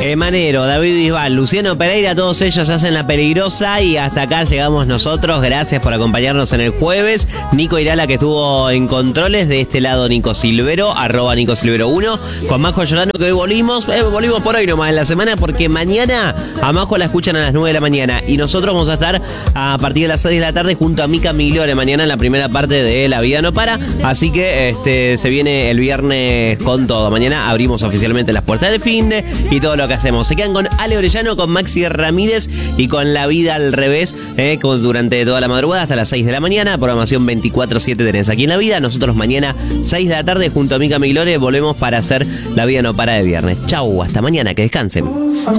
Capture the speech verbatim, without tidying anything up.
eh, Manero, David Bisbal, Luciano Pereira, todos ellos hacen La Peligrosa y hasta acá llegamos nosotros. Gracias por acompañarnos en el jueves. Nico Irala, que estuvo en controles, de este lado Nico Silvero, arroba Nico Silvero uno, con Majo Llorano, que hoy volvimos, eh, volvimos por hoy nomás en la semana, porque mañana a Majo la escuchan a las nueve de la mañana y nosotros vamos a estar a partir de las seis de la tarde junto a Mica Migliore mañana en la primera parte de La Vida No Para, así que este se viene el viernes con todo. Mañana abrimos oficialmente las puertas del fin de y todo lo que hacemos. Se quedan con Ale Orellano, con Maxi Ramírez y con La Vida al Revés, eh, con, durante toda la madrugada hasta las seis de la mañana. Programación veinticuatro siete tenés aquí en La Vida. Nosotros mañana seis de la tarde junto a Mica Migliore volvemos para hacer La Vida No Para de viernes. Chau, hasta mañana, que descansen.